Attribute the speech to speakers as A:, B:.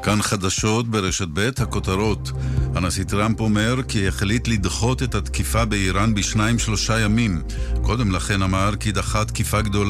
A: כאן חדשות ברשת ב' הכותרות. הנשיא טראמפ אומר כי החליט לדחות את התקיפה באיראן ב2-3 ימים. קודם לכן אמר כי דחה תקיפה גדולה